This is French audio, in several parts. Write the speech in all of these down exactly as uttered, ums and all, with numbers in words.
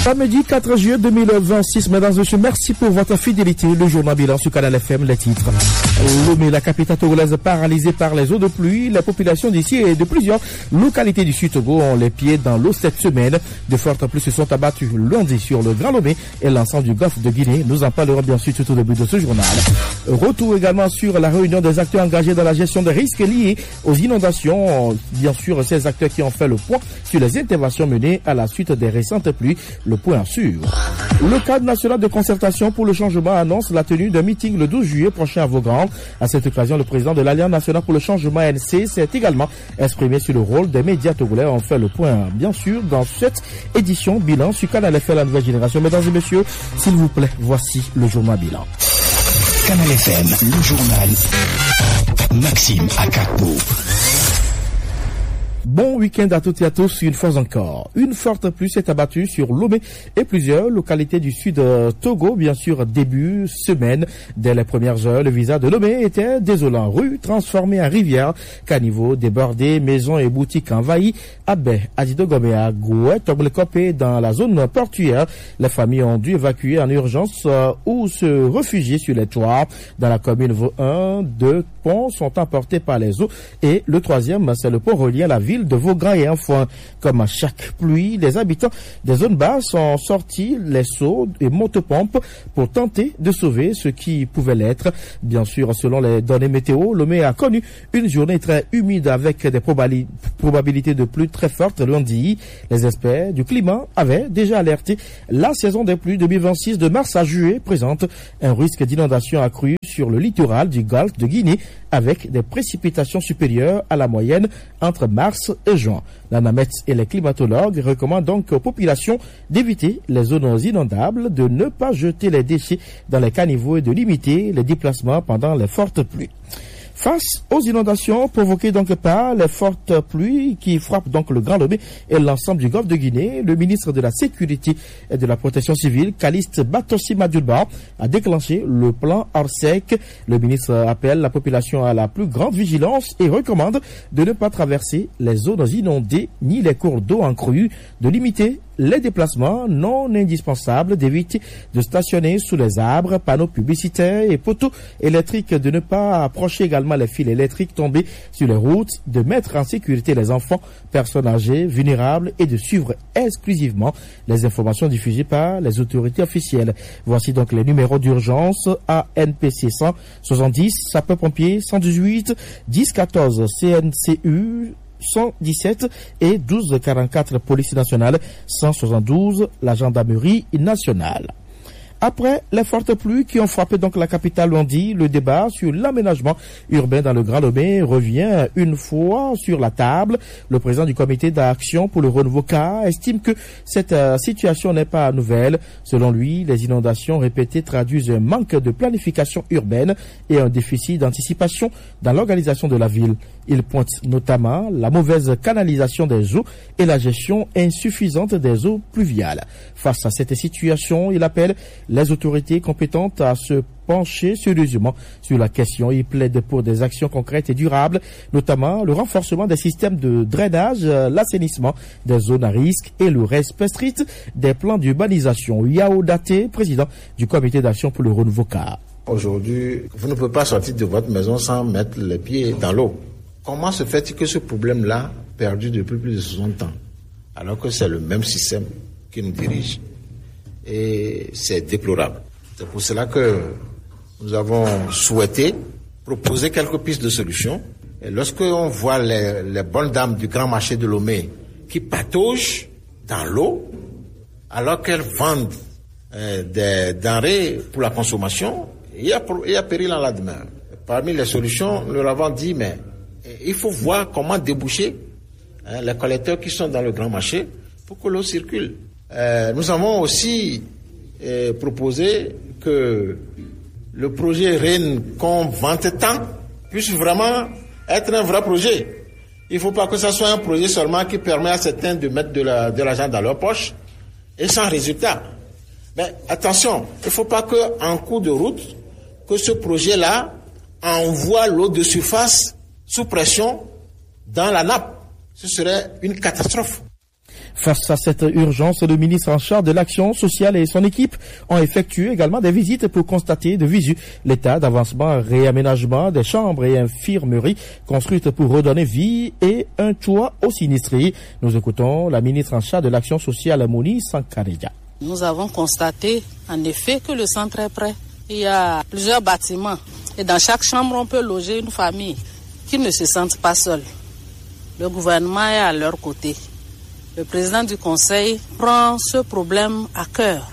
Samedi quatre juillet deux mille vingt-six, mesdames et messieurs, merci pour votre fidélité. Le journal bilan sur Canal F M, les titres. Lomé, la capitale togolaise paralysée par les eaux de pluie. La population d'ici et de plusieurs localités du Sud-Togo ont les pieds dans l'eau cette semaine. De fortes pluies se sont abattues lundi sur le Grand Lomé et l'ensemble du golfe de Guinée. Nous en parlerons bien sûr tout au début de ce journal. Retour également sur la réunion des acteurs engagés dans la gestion des risques liés aux inondations. Bien sûr, ces acteurs qui ont fait le point sur les interventions menées à la suite des récentes pluies. Le point sûr. Le cadre national de concertation pour le changement annonce la tenue d'un meeting le douze juillet prochain à Vaughan. À cette occasion, le président de l'Alliance nationale pour le changement N C s'est également exprimé sur le rôle des médias togolais. On fait le point, bien sûr, dans cette édition bilan sur Canal F M, la nouvelle génération. Mesdames et messieurs, s'il vous plaît, voici le journal bilan. Canal F M, le journal Maxime Akakbo. Bon week-end à toutes et à tous, une fois encore. Une forte pluie s'est abattue sur Lomé et plusieurs localités du sud Togo, bien sûr, début semaine. Dès les premières heures, le visage de Lomé était désolant. Rue transformée en rivière, caniveaux débordés, maisons et boutiques envahies. À Bé, à Didogomea, Gouet, Toglekopé, dans la zone portuaire, les familles ont dû évacuer en urgence euh, ou se réfugier sur les toits. Dans la commune un, deux ponts sont emportés par les eaux et le troisième, c'est le pont reliant la ville de Vaughan et enfin, comme à chaque pluie, les habitants des zones basses ont sorti les seaux et motopompes pour tenter de sauver ce qui pouvait l'être. Bien sûr, selon les données météo, Lomé a connu une journée très humide avec des probali- probabilités de pluie très fortes lundi. Les experts du climat avaient déjà alerté. La saison des pluies deux mille vingt-six de mars à juillet présente un risque d'inondation accru sur le littoral du golfe de Guinée avec des précipitations supérieures à la moyenne entre mars et juin. La NAMET et les climatologues recommandent donc aux populations d'éviter les zones inondables, de ne pas jeter les déchets dans les caniveaux et de limiter les déplacements pendant les fortes pluies. Face aux inondations provoquées donc par les fortes pluies qui frappent donc le Grand Lomé et l'ensemble du golfe de Guinée, le ministre de la Sécurité et de la Protection civile, Calixte Batossi Madjoulba, a déclenché le plan Orsec. Le ministre appelle la population à la plus grande vigilance et recommande de ne pas traverser les zones inondées ni les cours d'eau en crue, de limiter les déplacements non indispensables, d'éviter de stationner sous les arbres, panneaux publicitaires et poteaux électriques, de ne pas approcher également les fils électriques tombés sur les routes, de mettre en sécurité les enfants, personnes âgées, vulnérables et de suivre exclusivement les informations diffusées par les autorités officielles. Voici donc les numéros d'urgence: A N P C cent soixante-dix, sapeurs-pompiers cent dix-huit, dix quatorze C N C U cent dix-sept et douze quarante-quatre police nationale, cent soixante-douze la gendarmerie nationale. Après les fortes pluies qui ont frappé donc la capitale lundi, le débat sur l'aménagement urbain dans le Grand Lomé revient une fois sur la table. Le président du comité d'action pour le renouveau C A estime que cette euh, situation n'est pas nouvelle. Selon lui, les inondations répétées traduisent un manque de planification urbaine et un déficit d'anticipation dans l'organisation de la ville. Il pointe notamment la mauvaise canalisation des eaux et la gestion insuffisante des eaux pluviales. Face à cette situation, il appelle les autorités compétentes à se pencher sérieusement sur la question. Il plaide pour des actions concrètes et durables, notamment le renforcement des systèmes de drainage, l'assainissement des zones à risque et le respect strict des plans d'urbanisation. Yao Daté, président du comité d'action pour le renouveau C A. Aujourd'hui, vous ne pouvez pas sortir de votre maison sans mettre les pieds dans l'eau. Comment se fait-il que ce problème-là perdu depuis plus de soixante ans, alors que c'est le même système qui nous dirige? Et c'est déplorable. C'est pour cela que nous avons souhaité proposer quelques pistes de solutions. Et lorsque on voit les, les bonnes dames du grand marché de Lomé qui pataugent dans l'eau, alors qu'elles vendent euh, des denrées pour la consommation, il y a, il y a péril en lendemain. Parmi les solutions, nous leur avons dit, mais il faut voir comment déboucher hein, les collecteurs qui sont dans le grand marché pour que l'eau circule. Euh, nous avons aussi euh, proposé que le projet Rennes qu'on vante tant puisse vraiment être un vrai projet. Il ne faut pas que ce soit un projet seulement qui permet à certains de mettre de, la, de l'argent dans leur poche et sans résultat. Mais attention, il ne faut pas qu'en cours de route, que ce projet-là envoie l'eau de surface sous pression dans la nappe. Ce serait une catastrophe. Face à cette urgence, le ministre en charge de l'action sociale et son équipe ont effectué également des visites pour constater de visu l'état d'avancement et réaménagement des chambres et infirmeries construites pour redonner vie et un toit aux sinistrés. Nous écoutons la ministre en charge de l'action sociale, Moni Sankareja. Nous avons constaté en effet que le centre est prêt. Il y a plusieurs bâtiments et dans chaque chambre on peut loger une famille qui ne se sentent pas seuls. Le gouvernement est à leur côté. Le président du conseil prend ce problème à cœur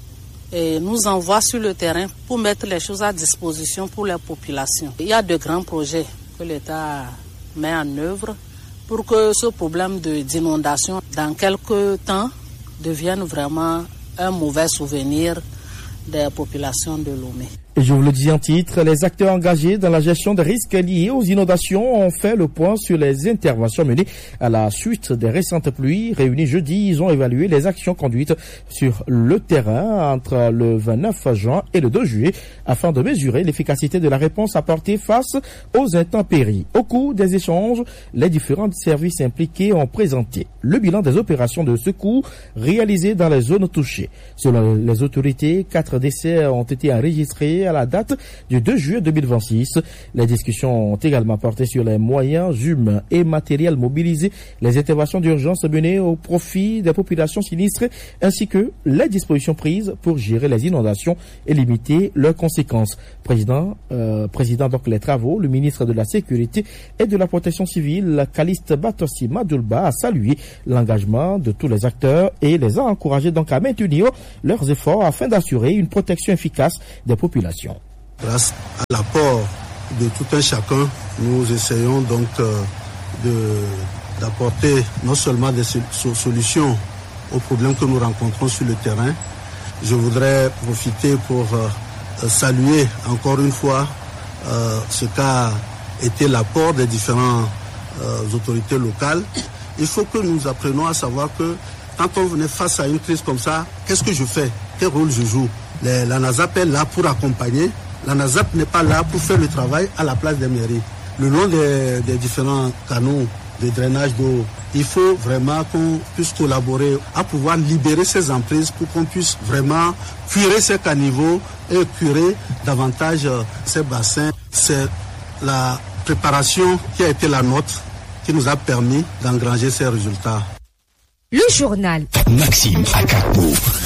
et nous envoie sur le terrain pour mettre les choses à disposition pour les populations. Il y a de grands projets que l'État met en œuvre pour que ce problème de, d'inondation, dans quelques temps, devienne vraiment un mauvais souvenir des populations de Lomé. Et je vous le dis en titre, les acteurs engagés dans la gestion des risques liés aux inondations ont fait le point sur les interventions menées à la suite des récentes pluies. Réunis jeudi, ils ont évalué les actions conduites sur le terrain entre le vingt-neuf juin et le deux juillet afin de mesurer l'efficacité de la réponse apportée face aux intempéries. Au cours des échanges, les différents services impliqués ont présenté le bilan des opérations de secours réalisées dans les zones touchées. Selon les autorités, quatre décès ont été enregistrés à la date du deux juillet deux mille vingt-six. Les discussions ont également porté sur les moyens humains et matériels mobilisés, les interventions d'urgence menées au profit des populations sinistrées, ainsi que les dispositions prises pour gérer les inondations et limiter leurs conséquences. Président, euh, président donc les travaux, le ministre de la Sécurité et de la Protection civile, Caliste Batossi Madoulba, a salué l'engagement de tous les acteurs et les a encouragés donc à maintenir leurs efforts afin d'assurer une protection efficace des populations. Grâce à l'apport de tout un chacun, nous essayons donc euh, de, d'apporter non seulement des solutions aux problèmes que nous rencontrons sur le terrain. Je voudrais profiter pour euh, saluer encore une fois euh, ce qu'a été l'apport des différentes euh, autorités locales. Il faut que nous apprenions à savoir que quand on est face à une crise comme ça, qu'est-ce que je fais? Quel rôle je joue? Les, la NASAP est là pour accompagner. La NASAP n'est pas là pour faire le travail à la place des mairies. Le long des, des différents canaux de drainage d'eau, il faut vraiment qu'on puisse collaborer à pouvoir libérer ces emprises pour qu'on puisse vraiment curer ces caniveaux et curer davantage ces bassins. C'est la préparation qui a été la nôtre qui nous a permis d'engranger ces résultats. Le journal Maxime Akakbo.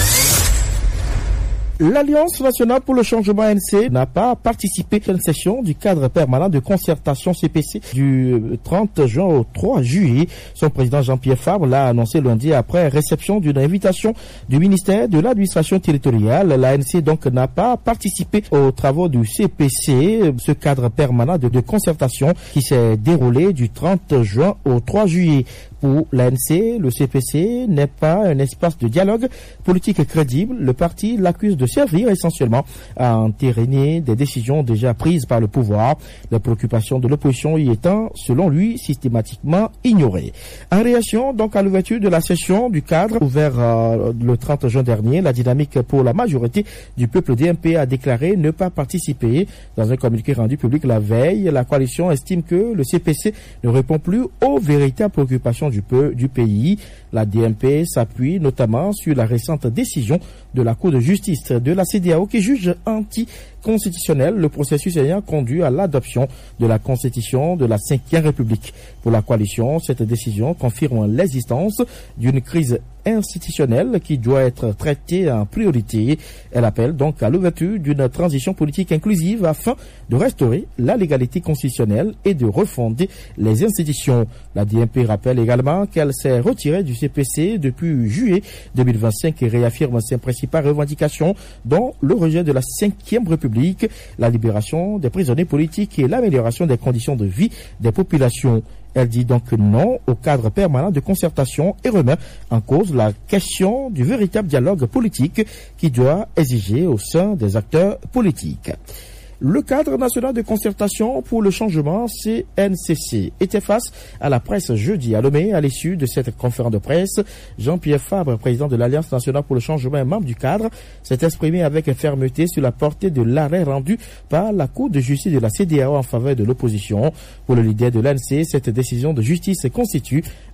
L'Alliance nationale pour le changement A N C n'a pas participé à une session du cadre permanent de concertation C P C du trente juin au trois juillet. Son président Jean-Pierre Fabre l'a annoncé lundi après réception d'une invitation du ministère de l'administration territoriale. L'A N C donc n'a pas participé aux travaux du C P C, ce cadre permanent de, de concertation qui s'est déroulé du trente juin au trois juillet. Pour l'A N C, le C P C n'est pas un espace de dialogue politique crédible. Le parti l'accuse de servir essentiellement à entériner des décisions déjà prises par le pouvoir, les préoccupations de l'opposition y étant, selon lui, systématiquement ignorées. En réaction donc à l'ouverture de la session du cadre ouvert euh, le trente juin dernier, la dynamique pour la majorité du peuple D M P a déclaré ne pas participer. Dans un communiqué rendu public la veille, la coalition estime que le C P C ne répond plus aux véritables préoccupations du, peu, du pays. La D M P s'appuie notamment sur la récente décision de la Cour de justice de la C D A O qui juge anticonstitutionnel le processus ayant conduit à l'adoption de la Constitution de la cinquième République. Pour la coalition, cette décision confirme l'existence d'une crise institutionnelle qui doit être traitée en priorité. Elle appelle donc à l'ouverture d'une transition politique inclusive afin de restaurer la légalité constitutionnelle et de refonder les institutions. La D M P rappelle également qu'elle s'est retirée du C P C depuis juillet deux mille vingt-cinq et réaffirme ses principales revendications dont le rejet de la cinquième République, la libération des prisonniers politiques et l'amélioration des conditions de vie des populations. Elle dit donc non au cadre permanent de concertation et remet en cause la question du véritable dialogue politique qui doit exiger au sein des acteurs politiques. Le cadre national de concertation pour le changement C N C C était face à la presse jeudi à Lomé. À l'issue de cette conférence de presse, Jean-Pierre Fabre, président de l'Alliance nationale pour le changement et membre du cadre, s'est exprimé avec fermeté sur la portée de l'arrêt rendu par la Cour de justice de la C D A O en faveur de l'opposition. Pour le leader de l'A N C, cette décision de justice constitue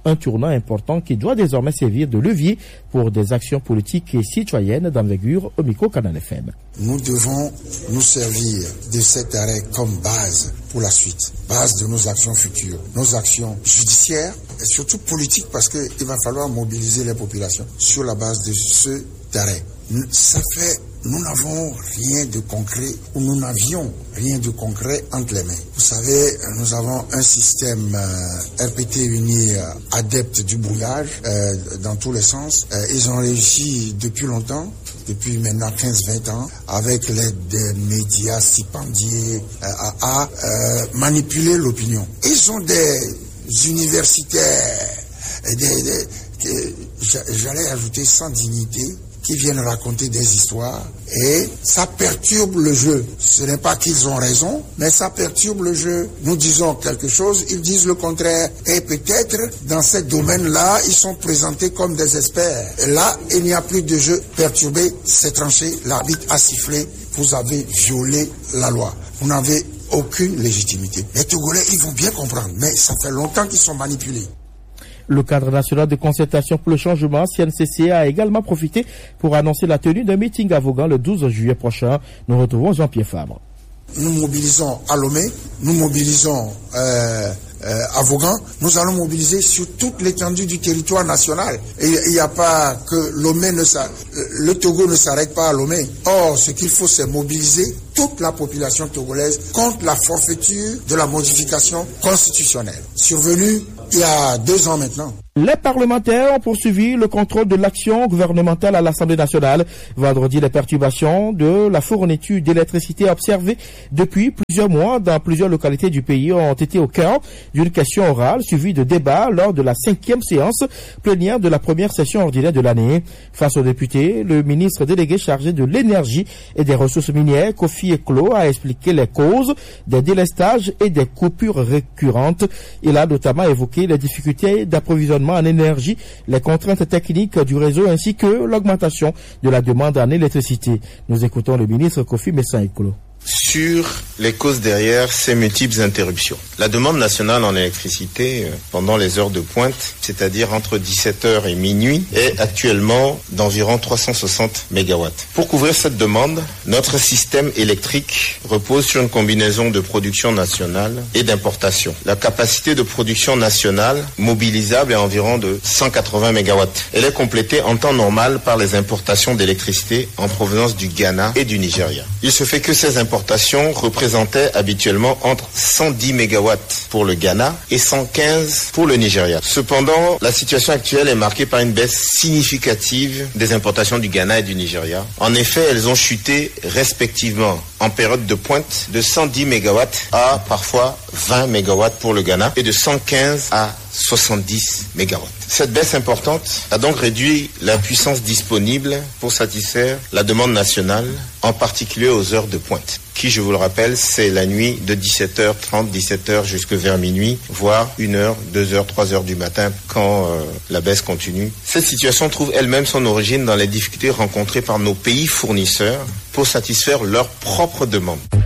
Un tournant important qui doit désormais servir de levier pour des actions politiques et citoyennes d'envergure au micro Canal F M. Nous devons nous servir de cet arrêt comme base pour la suite, base de nos actions futures, nos actions judiciaires et surtout politiques, parce qu'il va falloir mobiliser les populations sur la base de ce arrêt. Ça fait, nous n'avons rien de concret, ou nous n'avions rien de concret entre les mains. Vous savez, nous avons un système euh, R P T uni euh, adepte du brouillage euh, dans tous les sens. Euh, ils ont réussi depuis longtemps, depuis maintenant quinze vingt ans, avec l'aide des médias stipendiés, euh, à, à euh, manipuler l'opinion. Ils ont des universitaires, des, des, des, j'allais ajouter sans dignité, qui viennent raconter des histoires et ça perturbe le jeu. Ce n'est pas qu'ils ont raison, mais ça perturbe le jeu. Nous disons quelque chose, ils disent le contraire. Et peut-être, dans ce domaine-là, ils sont présentés comme des experts. Et là, il n'y a plus de jeu perturbé, c'est tranché, l'arbitre a sifflé, vous avez violé la loi. Vous n'avez aucune légitimité. Les Togolais, ils vont bien comprendre, mais ça fait longtemps qu'ils sont manipulés. Le cadre national de concertation pour le changement, C N C C, a également profité pour annoncer la tenue d'un meeting à Vaughan le douze juillet prochain. Nous retrouvons Jean-Pierre Fabre. Nous mobilisons à Lomé, nous mobilisons euh, euh, à Vaughan, nous allons mobiliser sur toute l'étendue du territoire national. Et il n'y a pas que Lomé ne s'arrête, le Togo ne s'arrête pas à Lomé. Or, ce qu'il faut, c'est mobiliser toute la population togolaise contre la forfaiture de la modification constitutionnelle, survenue il y a deux ans maintenant. Les parlementaires ont poursuivi le contrôle de l'action gouvernementale à l'Assemblée nationale. Vendredi, les perturbations de la fourniture d'électricité observées depuis plusieurs mois dans plusieurs localités du pays ont été au cœur d'une question orale suivie de débats lors de la cinquième séance plénière de la première session ordinaire de l'année. Face aux députés, le ministre délégué chargé de l'énergie et des ressources minières, Kofi Eklo, a expliqué les causes des délestages et des coupures récurrentes. Il a notamment évoqué les difficultés d'approvisionnement en énergie, les contraintes techniques du réseau ainsi que l'augmentation de la demande en électricité. Nous écoutons le ministre Kofi Mensah-Eklo. Sur les causes derrière ces multiples interruptions. La demande nationale en électricité pendant les heures de pointe, c'est-à-dire entre dix-sept heures et minuit, est actuellement d'environ trois cent soixante mégawatts. Pour couvrir cette demande, notre système électrique repose sur une combinaison de production nationale et d'importation. La capacité de production nationale mobilisable est environ de cent quatre-vingts mégawatts. Elle est complétée en temps normal par les importations d'électricité en provenance du Ghana et du Nigeria. Il se fait que ces importations représentaient habituellement entre cent dix mégawatts pour le Ghana et cent quinze pour le Nigeria. Cependant, la situation actuelle est marquée par une baisse significative des importations du Ghana et du Nigeria. En effet, elles ont chuté respectivement en période de pointe de cent dix mégawatts à parfois vingt mégawatts pour le Ghana et de cent quinze à soixante-dix mégawatts. Cette baisse importante a donc réduit la puissance disponible pour satisfaire la demande nationale, en particulier aux heures de pointe, qui, je vous le rappelle, c'est la nuit de dix-sept heures trente, dix-sept heures jusque vers minuit, voire une heure, deux heures, trois heures du matin quand euh, la baisse continue. Cette situation trouve elle-même son origine dans les difficultés rencontrées par nos pays fournisseurs pour satisfaire leurs propres demandes.